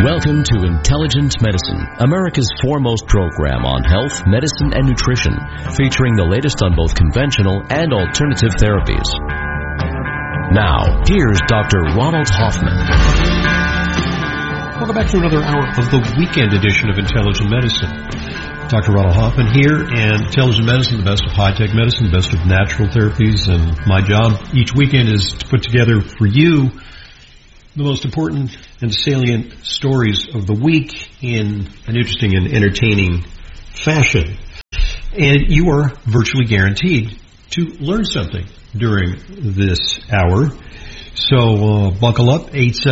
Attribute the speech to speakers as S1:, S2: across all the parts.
S1: Welcome to Intelligent Medicine, America's foremost program on health, medicine, and nutrition, featuring the latest on both conventional and alternative therapies. Now, here's Dr. Ronald Hoffman.
S2: Welcome back to another hour of the weekend edition of Intelligent Medicine. Dr. Ronald Hoffman here, and Intelligent Medicine, the best of high-tech medicine, the best of natural therapies, and my job each weekend is to put together for you the most important and salient stories of the week in an interesting and entertaining fashion. And you are virtually guaranteed to learn something during this hour. So buckle up,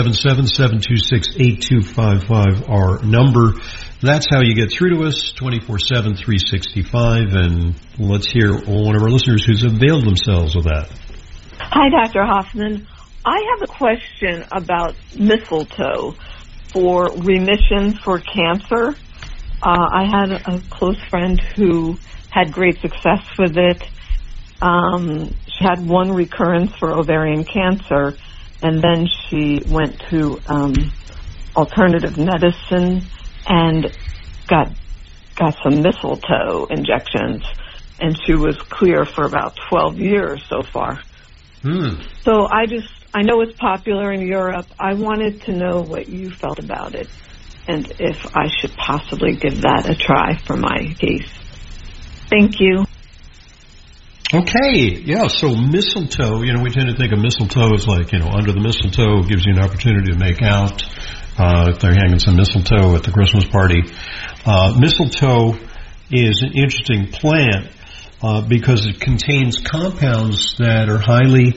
S2: 877-726-8255, our number. That's how you get through to us, 24/7, 365. And let's hear one of our listeners who's availed themselves of that.
S3: Hi, Dr. Hoffman. I have a question about mistletoe for remission for cancer. I had a close friend who had great success with it. She had one recurrence for ovarian cancer, and then she went to alternative medicine and got some mistletoe injections, and she was clear for about 12 years so far. So I know it's popular in Europe. I wanted to know what you felt about it and if I should possibly give that a try for my case. Thank you.
S2: Okay, yeah, so mistletoe, we tend to think of mistletoe as like, under the mistletoe gives you an opportunity to make out. If they're hanging some mistletoe at the Christmas party. Mistletoe is an interesting plant because it contains compounds that are highly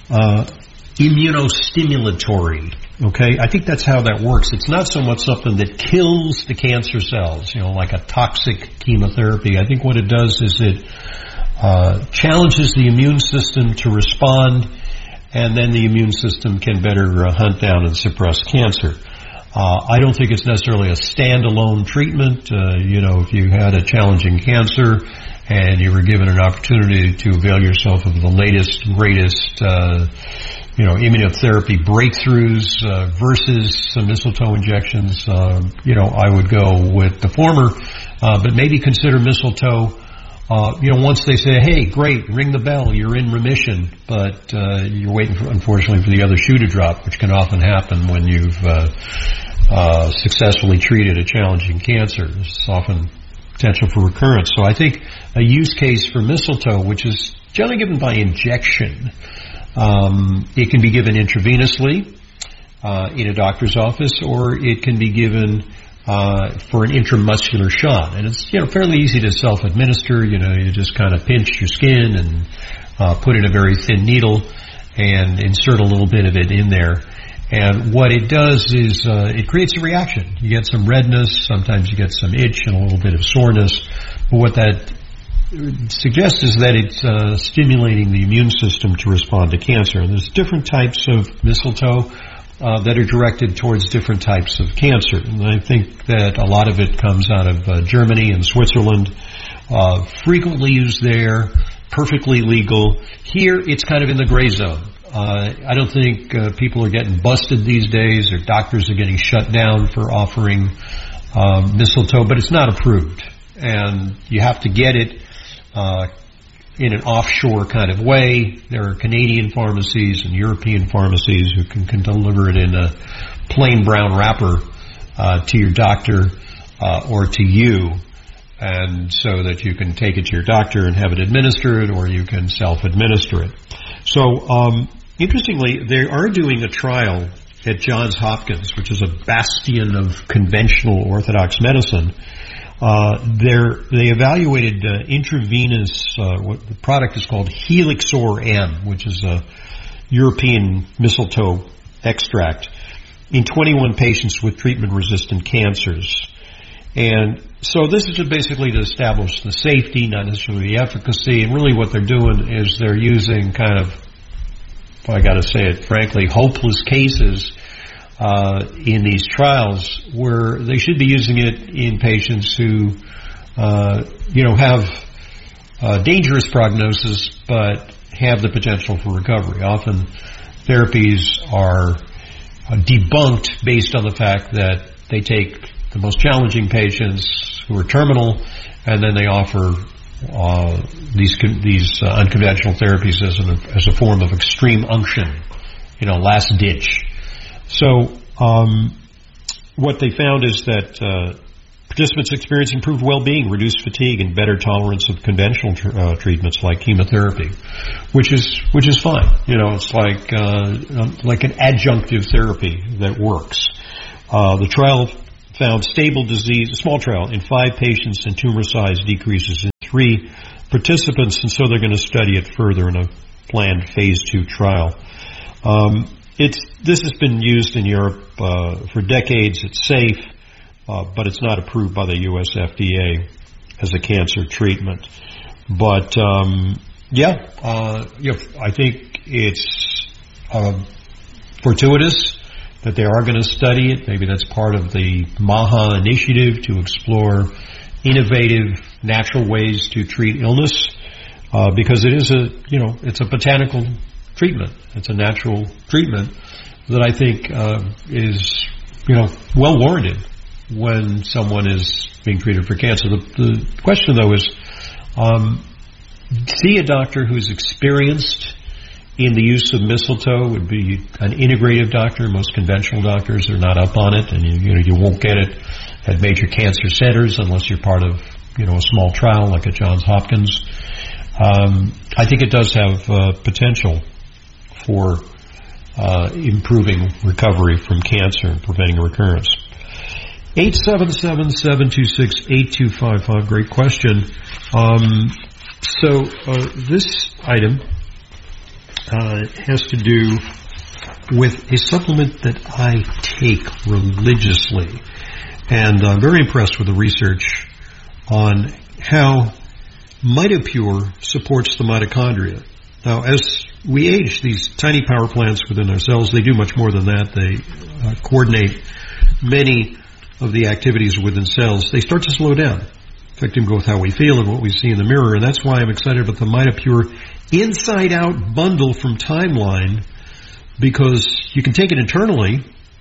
S2: immunostimulatory. Okay, I think that's how that works. It's not so much something that kills the cancer cells, like a toxic chemotherapy. I think what it does is it challenges the immune system to respond, and then the immune system can better hunt down and suppress cancer. I don't think it's necessarily a standalone treatment. If you had a challenging cancer and you were given an opportunity to avail yourself of the latest, greatest, immunotherapy breakthroughs versus some mistletoe injections, I would go with the former. But maybe consider mistletoe. Once they say, hey, great, ring the bell, you're in remission, but you're waiting, unfortunately, for the other shoe to drop, which can often happen when you've successfully treated a challenging cancer. There's often potential for recurrence. So I think a use case for mistletoe, which is generally given by injection, it can be given intravenously in a doctor's office, or it can be given for an intramuscular shot. And it's, fairly easy to self-administer. You just kind of pinch your skin and put in a very thin needle and insert a little bit of it in there. And what it does is it creates a reaction. You get some redness, sometimes you get some itch and a little bit of soreness. But what that suggests is that it's stimulating the immune system to respond to cancer. And there's different types of mistletoe that are directed towards different types of cancer. And I think that a lot of it comes out of Germany and Switzerland. Frequently used there, perfectly legal. Here, it's kind of in the gray zone. I don't think people are getting busted these days, or doctors are getting shut down for offering mistletoe, but it's not approved. And you have to get it in an offshore kind of way. There are Canadian pharmacies and European pharmacies who can deliver it in a plain brown wrapper to your doctor or to you, and so that you can take it to your doctor and have it administered, or you can self-administer it. So, interestingly, they are doing a trial at Johns Hopkins, which is a bastion of conventional orthodox medicine. They evaluated intravenous, what the product is called Helixor M, which is a European mistletoe extract, in 21 patients with treatment-resistant cancers. And so this is basically to establish the safety, not necessarily the efficacy. And really what they're doing is they're using kind of, I got to say it frankly, hopeless cases in these trials, where they should be using it in patients who, have dangerous prognosis but have the potential for recovery. Often therapies are debunked based on the fact that They take the most challenging patients who are terminal, and then they offer these unconventional therapies as a form of extreme unction, last ditch. So what they found is that participants experience improved well-being, reduced fatigue, and better tolerance of conventional treatments like chemotherapy, which is fine. It's like an adjunctive therapy that works. The trial found stable disease, a small trial, in 5 patients, and tumor size decreases in 3 participants, and so they're going to study it further in a planned phase 2 trial. This has been used in Europe for decades. It's safe, but it's not approved by the U.S. FDA as a cancer treatment. But I think it's fortuitous that they are going to study it. Maybe that's part of the MAHA initiative to explore innovative, natural ways to treat illness, because it is it's a botanical treatment. It's a natural treatment that I think is, well warranted when someone is being treated for cancer. The question, though, is see a doctor who's experienced in the use of mistletoe. Would be an integrative doctor. Most conventional doctors are not up on it, and you won't get it at major cancer centers unless you're part of a small trial like at Johns Hopkins. I think it does have potential for improving recovery from cancer and preventing a recurrence. 877-726-8255. Great question. So this item has to do with a supplement that I take religiously. And I'm very impressed with the research on how MitoPure supports the mitochondria. Now, as we age, these tiny power plants within our cells, they do much more than that. They coordinate many of the activities within cells. They start to slow down, affecting both how we feel and what we see in the mirror. And that's why I'm excited about the MitoPure Inside Out bundle from Timeline, because you can take it internally.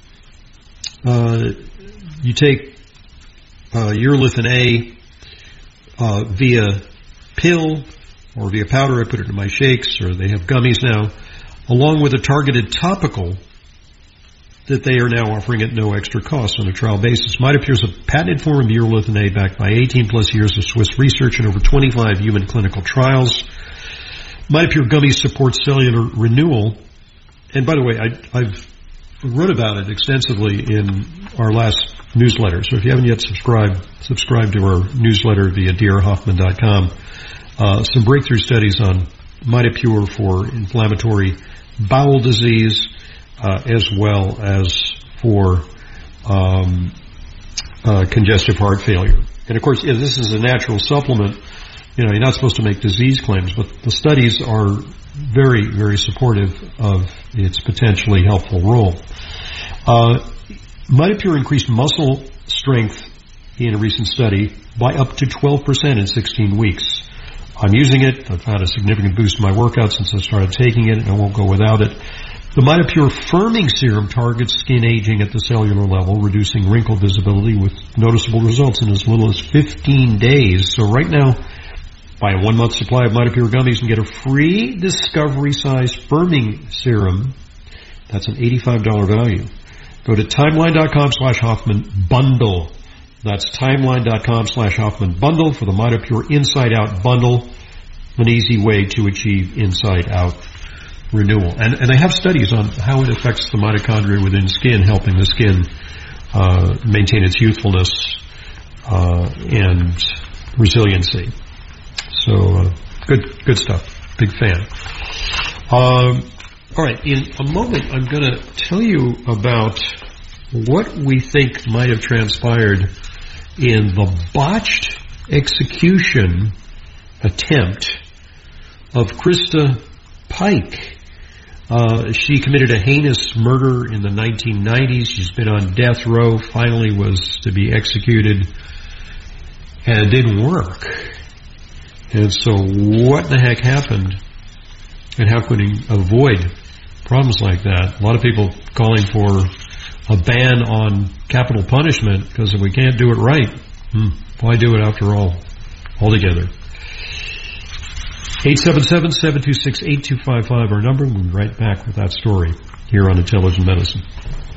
S2: You take urolithin A via pill or via powder. I put it in my shakes, or they have gummies now, along with a targeted topical that they are now offering at no extra cost on a trial basis. MitoPure is a patented form of urolithin A backed by 18 plus years of Swiss research and over 25 human clinical trials. MitoPure gummies support cellular renewal. And by the way, I've wrote about it extensively in our last newsletter. So if you haven't yet subscribe to our newsletter via drhoffman.com. Some breakthrough studies on MitoPure for inflammatory bowel disease, as well as for congestive heart failure. And of course, this is a natural supplement. You're not supposed to make disease claims, but the studies are very, very supportive of its potentially helpful role. MitoPure increased muscle strength in a recent study by up to 12% in 16 weeks. I'm using it. I've had a significant boost in my workout since I started taking it, and I won't go without it. The MitoPure Firming Serum targets skin aging at the cellular level, reducing wrinkle visibility with noticeable results in as little as 15 days. So right now, buy a 1-month supply of MitoPure gummies and get a free discovery-size firming serum. That's an $85 value. Go to timeline.com/Hoffman bundle. That's timeline.com/Hoffman bundle for the MitoPure Inside Out bundle, an easy way to achieve Inside Out renewal. And they have studies on how it affects the mitochondria within skin, helping the skin maintain its youthfulness and resiliency. So good stuff. Big fan. All right, in a moment I'm going to tell you about what we think might have transpired in the botched execution attempt of Krista Pike. She committed a heinous murder in the 1990s. She's been on death row, finally was to be executed, and it didn't work. And so what the heck happened, and how could he avoid problems like that? A lot of people calling for a ban on capital punishment, because if we can't do it right, why do it after all altogether? 877-726-8255, our number. We'll be right back with that story here on Intelligent Medicine.